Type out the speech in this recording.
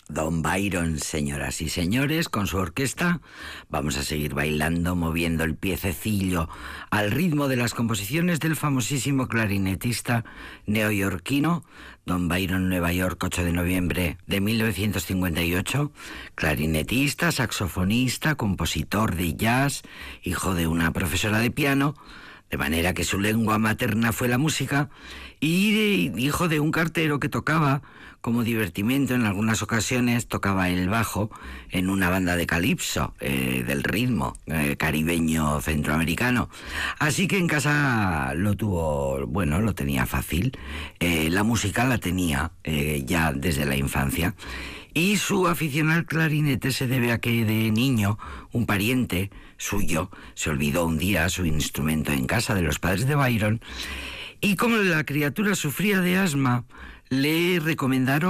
Don Byron, señoras y señores, con su orquesta. Vamos a seguir bailando, moviendo el piececillo al ritmo de las composiciones del famosísimo clarinetista neoyorquino Don Byron, Nueva York, 8 de noviembre de 1958. Clarinetista, saxofonista, compositor de jazz, hijo de una profesora de piano, de manera que su lengua materna fue la música, y hijo de un cartero que tocaba como divertimento. En algunas ocasiones tocaba el bajo en una banda de calipso, del ritmo caribeño centroamericano. Así que en casa lo tenía fácil. La música la tenía ya desde la infancia. Y su afición al clarinete se debe a que de niño un pariente suyo se olvidó un día su instrumento en casa de los padres de Byron, y como la criatura sufría de asma, le recomendaron